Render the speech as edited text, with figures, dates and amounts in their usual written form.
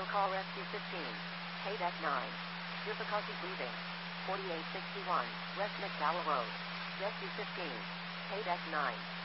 Special call Rescue 15. Payback 9. Difficulty breathing. 4861 West McDowell Road. Rescue 15. Payback 9.